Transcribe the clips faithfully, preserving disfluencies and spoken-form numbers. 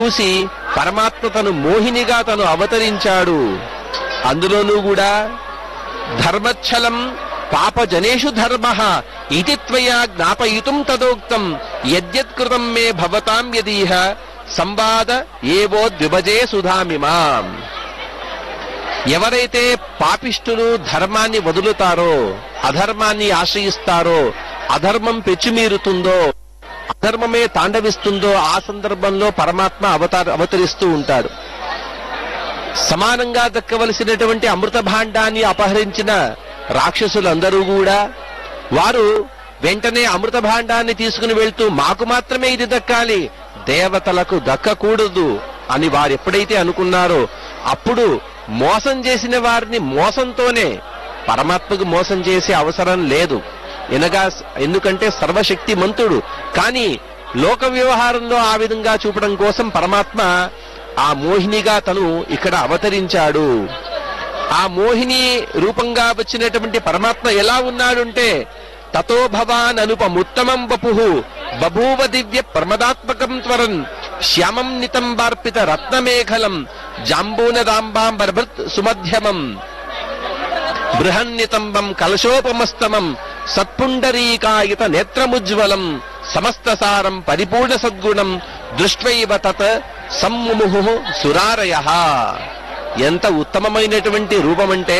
చూసి పరమాత్మ తను మోహినిగా తను అవతరించాడు. అందులోనూ కూడా ధర్మచ్ఛలం పాపజనేషు ధర్మ ఇతి త్వయా జ్ఞాపయితుం తదోక్తం యద్యత్కృతం మే భవతాం యదీహ సంవాద ఏవో ద్విభజే సుధామిమాం. ఎవరైతే పాపిష్టులు ధర్మాన్ని వదులుతారో, అధర్మాన్ని ఆశ్రయిస్తారో, అధర్మం పెచ్చుమీరుతుందో, అధర్మమే తాండవిస్తుందో ఆ సందర్భంలో పరమాత్మ అవతార అవతరిస్తూ ఉంటాడు. సమానంగా దక్కవలసినటువంటి అమృత భాండాన్ని అపహరించిన రాక్షసులందరూ కూడా వారు వెంటనే అమృత భాండాన్ని తీసుకుని వెళ్తూ మాకు మాత్రమే ఇది దక్కాలి, దేవతలకు దక్కకూడదు అని వారు ఎప్పుడైతే అనుకున్నారో అప్పుడు మోసం చేసిన వారిని మోసంతోనే, పరమాత్మకు మోసం చేసే అవసరం లేదు ఎనగా ఎందుకంటే సర్వశక్తిమంతుడు. కానీ లోక వ్యవహారంలో ఆ విధంగా చూపడం కోసం పరమాత్మ ఆ మోహినిగా తను ఇక్కడ అవతరించాడు. ఆ మోహిని రూపంగా వచ్చినటువంటి పరమాత్మ ఎలా ఉన్నాడుంటే తతో భవాన్ అనుపముత్తమం వపుః బభూవ దివ్య ప్రమదాత్మకం త్వరన్ శ్యామం నితంబార్పిత రత్నమేఖలం జాంబూనదాంబాంబర్భృత్ సుమధ్యమం బృహన్నితంబం కలశోపమస్తమం సత్పుండరీకాయుత నేత్రముజ్వలం సమస్తసారం పరిపూర్ణ సద్గుణం దృష్ట్వైవ తత్ సమ్ముముః సురారయః. ఎంత ఉత్తమమైనటువంటి రూపమంటే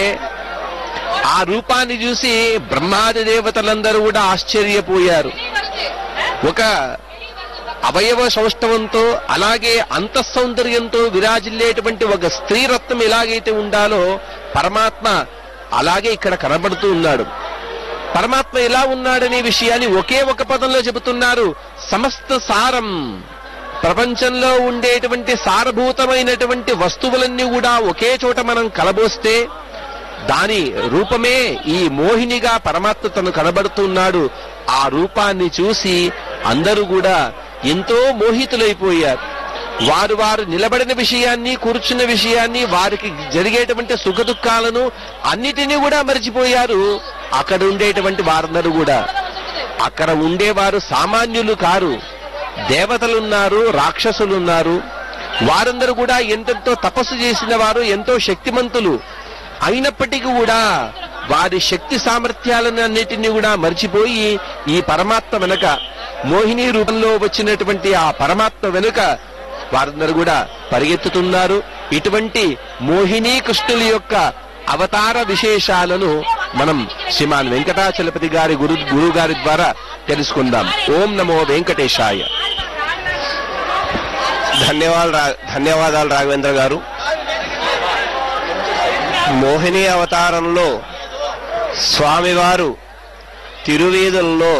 ఆ రూపాన్ని చూసి బ్రహ్మాది దేవతలందరూ కూడా ఆశ్చర్యపోయారు. ఒక అవయవ సౌష్ఠవంతో అలాగే అంతఃసౌందర్యంతో విరాజిల్లేటువంటి ఒక స్త్రీరత్నం ఎలాగైతే ఉండాలో పరమాత్మ అలాగే ఇక్కడ కనబడుతూ ఉన్నాడు. పరమాత్మ ఎలా ఉన్నాడనే విషయాన్ని ఒకే ఒక పదంలో చెబుతున్నారు, సమస్త సారం. ప్రపంచంలో ఉండేటువంటి సారభూతమైనటువంటి వస్తువులన్నీ కూడా ఒకే చోట మనం కలబోస్తే దాని రూపమే ఈ మోహినిగా పరమాత్మ తను కనబడుతున్నాడు. ఆ రూపాన్ని చూసి అందరూ కూడా ఎంతో మోహితులైపోయారు. వారు వారు నిలబడిన విషయాన్ని, కూర్చున్న విషయాన్ని, వారికి జరిగేటువంటి సుఖ దుఃఖాలను అన్నిటినీ కూడా మరిచిపోయారు. అక్కడ ఉండేటువంటి వారందరూ కూడా, అక్కడ ఉండేవారు సామాన్యులు కారు, దేవతలున్నారు, రాక్షసులున్నారు. వారందరూ కూడా ఎంతెంతో తపస్సు చేసిన వారు, ఎంతో శక్తిమంతులు. అయినప్పటికీ కూడా వారి శక్తి సామర్థ్యాలను అన్నిటినీ కూడా మర్చిపోయి ఈ పరమాత్మ వెనుక, మోహిని రూపంలో వచ్చినటువంటి ఆ పరమాత్మ వెనుక వారందరూ కూడా పరిగెత్తుతున్నారు. ఇటువంటి మోహిని కృష్ణుల యొక్క అవతార విశేషాలను మనం శ్రీమాన్ వెంకటాచలపతి గారి గురు గురువు గారి ద్వారా తెలుసుకుందాం. ఓం నమో వెంకటేశాయ. ధన్యవాదాలు ధన్యవాదాలు రాఘవేంద్ర గారు. మోహిని అవతారంలో స్వామివారు తిరువీధుల్లో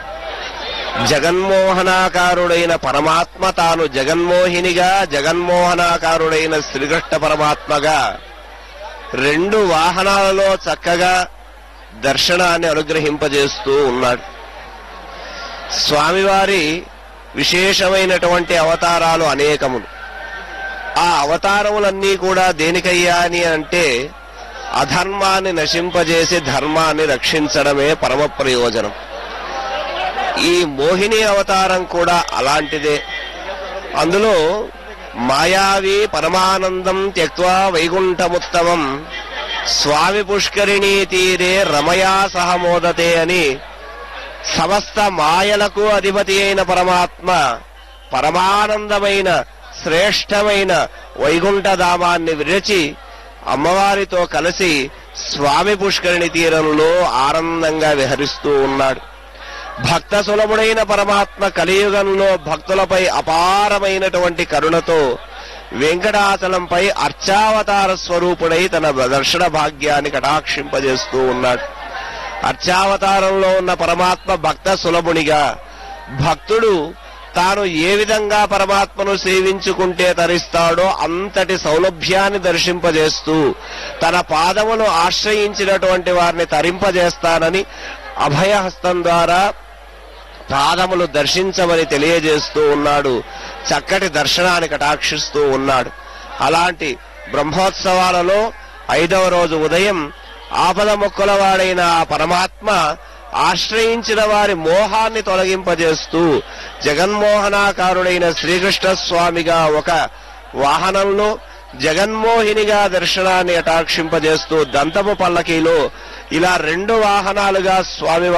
జగన్మోహనాకారుడైన పరమాత్మ తాను జగన్మోహినిగా, జగన్మోహనాకారుడైన శ్రీకృష్ణ పరమాత్మగా రెండు వాహనాలలో చక్కగా దర్శనాన్ని అనుగ్రహింపజేస్తూ ఉన్నాడు. స్వామివారి విశేషమైనటువంటి అవతారాలు అనేకములు. ఆ అవతారములన్నీ కూడా దేనికయ్యా అని అంటే అధర్మాన్ని నశింపజేసి ధర్మాన్ని రక్షించడమే పరమ ప్రయోజనం. ఈ మోహిని అవతారం కూడా అలాంటిదే. అందులో మాయావి పరమానందం త్యక్వా వైకుంఠముత్తమం స్వామి పుష్కరిణీ తీరే రమయా సహమోదతే అని సమస్త మాయలకు అధిపతి అయిన పరమాత్మ పరమానందమైన శ్రేష్టమైన వైకుంఠధామాన్ని విరచి అమ్మవారితో కలిసి స్వామి పుష్కరిణి తీరంలో ఆనందంగా విహరిస్తూ ఉన్నాడు. భక్త సులభుడైన పరమాత్మ కలియుగంలో భక్తులపై అపారమైనటువంటి కరుణతో వెంకటాచలంపై అర్చావతార స్వరూపుడై తన దర్శన భాగ్యాన్ని కటాక్షింపజేస్తూ ఉన్నాడు. అర్చావతారంలో ఉన్న పరమాత్మ భక్త సులభునిగా, భక్తుడు తాను ఏ విధంగా పరమాత్మను సేవించుకుంటే తరిస్తాడో అంతటి సౌలభ్యాన్ని దర్శింపజేస్తూ తన పాదమును ఆశ్రయించినటువంటి వారిని తరింపజేస్తానని అభయహస్తం ద్వారా పాదములు దర్శించమని తెలియజేస్తూ ఉన్నాడు. చక్కటి దర్శనాన్ని కటాక్షిస్తూ ఉన్నాడు. అలాంటి బ్రహ్మోత్సవాలలో ఐదవ రోజు ఉదయం ఆపద మొక్కలవాడైన ఆ పరమాత్మ ఆశ్రయించిన వారి మోహాన్ని తొలగింపజేస్తూ జగన్మోహనాకారుడైన శ్రీకృష్ణ స్వామిగా ఒక వాహనంలో, జగన్మోహినిగా దర్శనాన్ని అటాక్షింపజేస్తూ దంతపు పల్లకీలో ఇలా రెండు వాహనాలుగా స్వామి